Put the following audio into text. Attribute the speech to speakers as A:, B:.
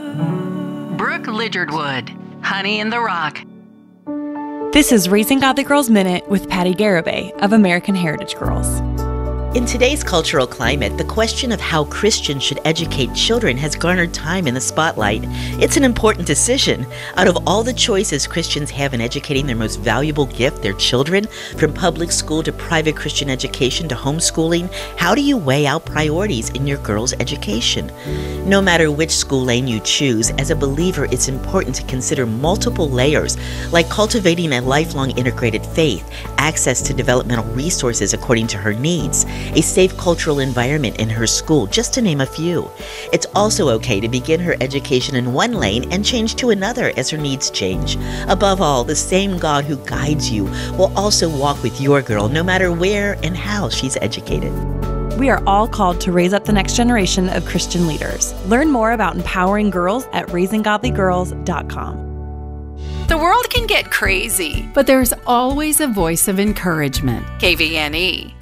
A: Brooke Lidgardwood, Honey in the Rock.
B: This is Raising Godly Girls Minute with Patty Garibay of American Heritage Girls.
C: In today's cultural climate, the question of how Christians should educate children has garnered time in the spotlight. It's an important decision. Out of all the choices Christians have in educating their most valuable gift, their children, from public school to private Christian education to homeschooling, how do you weigh out priorities in your girl's education? No matter which school lane you choose, as a believer, it's important to consider multiple layers, like cultivating a lifelong integrated faith, access to developmental resources according to her needs, a safe cultural environment in her school, just to name a few. It's also okay to begin her education in one lane and change to another as her needs change. Above all, the same God who guides you will also walk with your girl, no matter where and how she's educated.
B: We are all called to raise up the next generation of Christian leaders. Learn more about empowering girls at raisinggodlygirls.com.
A: The world can get crazy, but there's always a voice of encouragement. KVNE.